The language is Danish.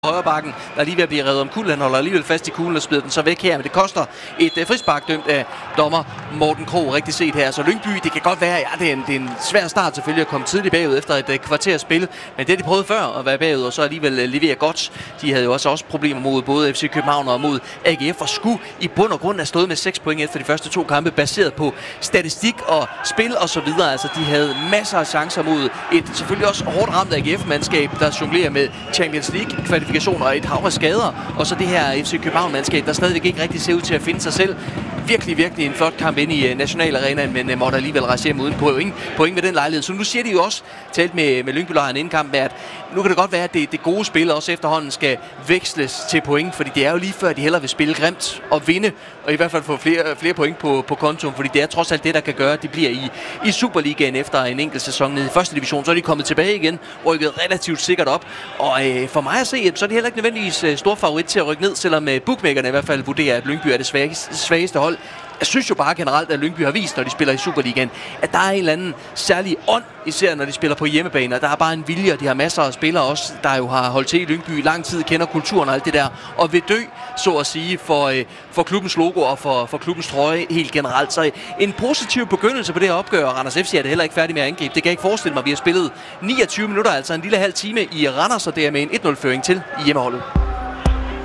Højrebakken, der er lige ved at blive revet om kul. Han holder alligevel fast i kuglen og smider den så væk her, men det koster et frispark dømt af dommer Morten Krog, rigtig set her. Så Lyngby, det kan godt være, ja, det er en svær start selvfølgelig at komme tidligt bagud efter et kvarters spil, men det de prøvede før at være bagud, og så alligevel levere godt. De havde jo også problemer mod både FC København og mod AGF, og skulle i bund og grund have stået med 6 point efter de første 2 kampe, baseret på statistik og spil og så videre. Altså, de havde masser af chancer mod et selvfølgelig også hårdt ramt AGF-mandskab, der jonglerer med Champions League-kvalifikationer og et hav af skader, og så det her FC København-mandskab, der stadigvæk ikke rigtig ser ud til at finde sig selv. Virkelig en flot kamp ind i Nationalarenaen, men måtte alligevel rejse hjem uden point ved den lejlighed. Så nu siger de jo også, talt med Lyngby-lejren inden kampen, at nu kan det godt være, at det gode spil også efterhånden skal veksles til point, fordi det er jo lige før, de hellere vil spille grimt og vinde, og i hvert fald få flere point på kontoen, fordi det er trods alt det, der kan gøre, at de bliver i Superligaen efter en enkelt sæson nede i første division. Så er de kommet tilbage igen, rykket relativt sikkert op, og for mig at se, så er de heller ikke nødvendigvis stor favorit til at rykke ned, selvom bookmakerne i hvert fald vurderer, at Lyngby er det svageste hold. Jeg synes jo bare generelt, at Lyngby har vist, når de spiller i Superligaen, at der er en eller anden særlig ånd, især når de spiller på hjemmebane. Der er bare en vilje, og de har masser af spillere også, der jo har holdt til i Lyngby i lang tid, kender kulturen og alt det der, og vil dø, så at sige, for klubbens logo og for klubbens trøje helt generelt. Så en positiv begyndelse på det her opgør, og Randers FC er det heller ikke færdig med at angribe. Det kan jeg ikke forestille mig. Vi har spillet 29 minutter, altså en lille halv time i Randers, og det er med en 1-0-føring til hjemmeholdet.